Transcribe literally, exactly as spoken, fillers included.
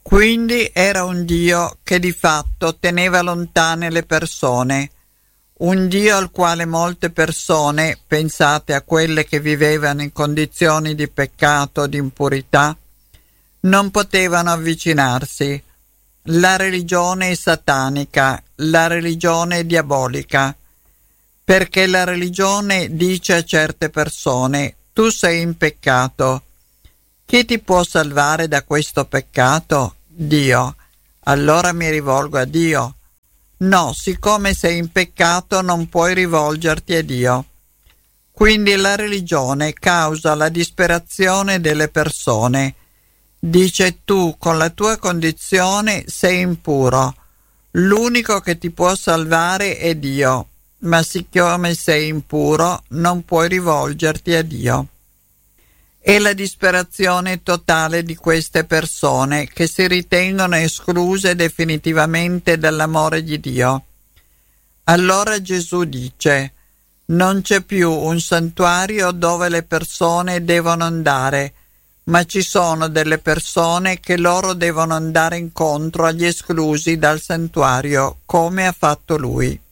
Quindi era un Dio che di fatto teneva lontane le persone, un Dio al quale molte persone, pensate a quelle che vivevano in condizioni di peccato, di impurità, non potevano avvicinarsi. La religione è satanica, la religione è diabolica, perché la religione dice a certe persone: tu sei in peccato. Chi ti può salvare da questo peccato? Dio. Allora mi rivolgo a Dio. No, siccome sei in peccato non puoi rivolgerti a Dio. Quindi la religione causa la disperazione delle persone. Dice: tu con la tua condizione sei impuro, l'unico che ti può salvare è Dio, ma siccome sei impuro non puoi rivolgerti a Dio. È la disperazione totale di queste persone che si ritengono escluse definitivamente dall'amore di Dio. Allora Gesù dice: non c'è più un santuario dove le persone devono andare, ma ci sono delle persone che loro devono andare incontro agli esclusi dal santuario, come ha fatto Lui.